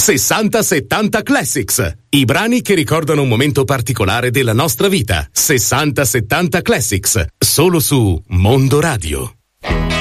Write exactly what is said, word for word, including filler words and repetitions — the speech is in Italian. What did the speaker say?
sessanta settanta Classics. I brani che ricordano un momento particolare della nostra vita. sessanta settanta Classics. Solo su Mondo Radio.